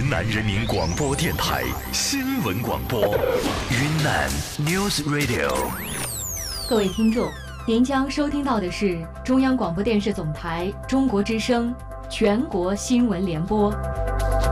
云南人民广播电台新闻广播，云南 News Radio。 各位听众，您将收听到的是中央广播电视总台中国之声全国新闻联播。